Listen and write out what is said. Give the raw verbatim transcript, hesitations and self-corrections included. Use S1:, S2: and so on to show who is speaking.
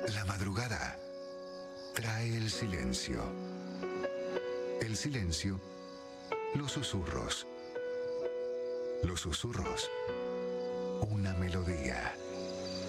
S1: La madrugada trae el silencio. El silencio, los susurros. Los susurros, una melodía.